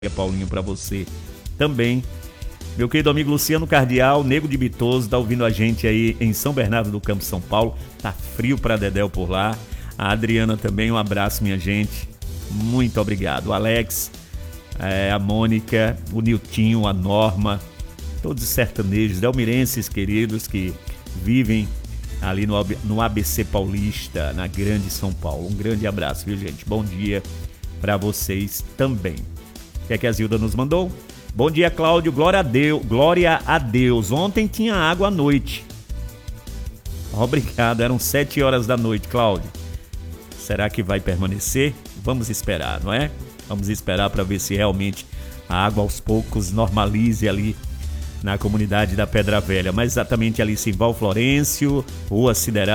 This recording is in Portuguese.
Paulinho, para você também. Meu querido amigo Luciano Cardial, Nego de Bitoso, tá ouvindo a gente aí em São Bernardo do Campo, São Paulo. Tá frio pra dedéu por lá. A Adriana também, um abraço, minha gente. Muito obrigado. O Alex, a Mônica, o Niltinho, a Norma, todos os sertanejos, delmirenses queridos que vivem ali no ABC Paulista, na Grande São Paulo. Um grande abraço, viu, gente? Bom dia pra vocês também. O que é que a Zilda nos mandou? Bom dia, Cláudio. Glória a Deus. Ontem tinha água à noite. Obrigado. Eram 7 horas da noite, Cláudio. Será que vai permanecer? Vamos esperar, não é? Vamos esperar para ver se realmente a água aos poucos normalize ali na comunidade da Pedra Velha. Mas exatamente ali, Simval Florencio, Rua Sideral.